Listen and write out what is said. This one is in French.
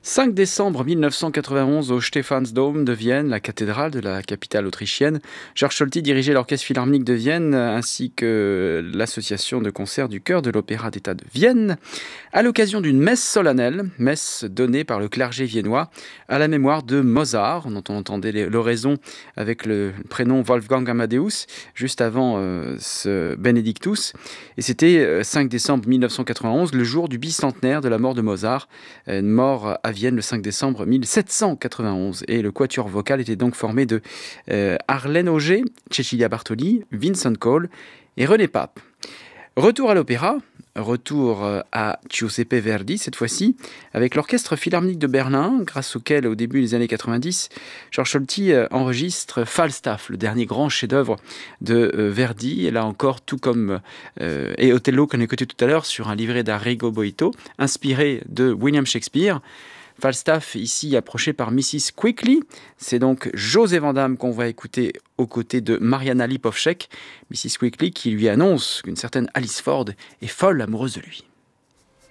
5 décembre 1991 au Stephansdom de Vienne, la cathédrale de la capitale autrichienne. Georges Solti dirigeait l'Orchestre Philharmonique de Vienne ainsi que l'association de concert du chœur de l'Opéra d'État de Vienne à l'occasion d'une messe solennelle, messe donnée par le clergé viennois à la mémoire de Mozart, dont on entendait l'oraison avec le prénom Wolfgang Amadeus, juste avant ce Benedictus. Et c'était 5 décembre 1991, le jour du bicentenaire de la mort de Mozart, mort à Vienne le 5 décembre 1791. Et le quatuor vocal était donc formé de Arlène Auger, Cecilia Bartoli, Vincent Cole et René Pape. Retour à l'opéra, retour à Giuseppe Verdi cette fois-ci, avec l'Orchestre Philharmonique de Berlin, grâce auquel au début des années 90, Georges Solti enregistre Falstaff, le dernier grand chef-d'œuvre de Verdi, et là encore, tout comme et Othello qu'on a écouté tout à l'heure, sur un livret d'Arrigo Boito, inspiré de William Shakespeare. Falstaff, ici approché par Mrs. Quickly. C'est donc José Van Damme qu'on va écouter aux côtés de Mariana Lipovček, Mrs. Quickly qui lui annonce qu'une certaine Alice Ford est folle amoureuse de lui.